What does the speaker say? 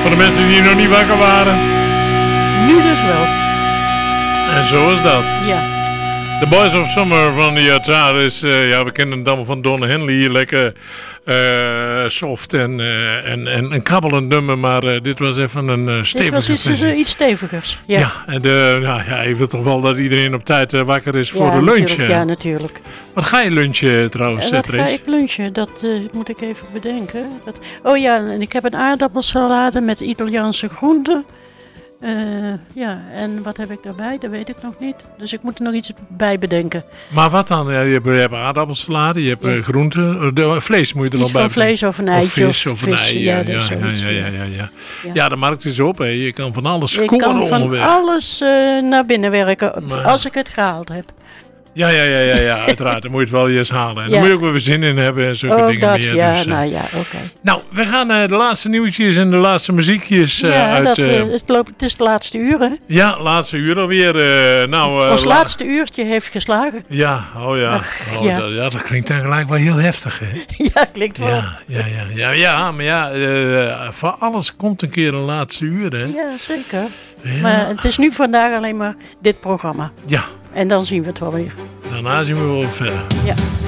Voor de mensen die nog niet wakker waren. Nu dus wel. En zo is dat. Ja. The Boys of Summer van de Ataris. Ja, we kennen het allemaal van Don Henley. Lekker soft en een kabbelend nummer. Maar dit was even een stevige Dit was iets stevigers. Ja, ja, en je wilt toch wel dat iedereen op tijd wakker is voor de lunch. Ja, natuurlijk. Wat ga je lunchen trouwens, Wat ga ik lunchen? Dat moet ik even bedenken. Oh ja, en ik heb een aardappelsalade met Italiaanse groenten. Ja, en wat heb ik daarbij? Dat weet ik nog niet. Dus ik moet er nog iets bij bedenken. Maar wat dan? Ja, je hebt aardappelsalade, je hebt groenten. Vlees moet je er nog bij. Van vlees of een eitje. Of vis of een ei. Ja, de markt is op. Hè. Je kan van alles scoren onderweg. Ik kan van alles naar binnen werken. Als ik het gehaald heb. Ja, uiteraard. Dan moet je het wel eens halen. En dan moet je ook weer zin in hebben en zulke dingen dat, meer. Ja, dus, nou ja, oké. Nou, we gaan de laatste nieuwtjes en de laatste muziekjes uit... het is het laatste uur, hè? Ja, laatste uur alweer. Ons laatste uurtje heeft geslagen. Ja, dat klinkt dan gelijk wel heel heftig, hè? Ja, klinkt wel. Ja, maar voor alles komt een keer een laatste uur, hè? Ja, zeker. Ja. Maar het is nu vandaag alleen maar dit programma. Ja. En dan zien we het wel weer. Daarna zien we wel verder. Ja.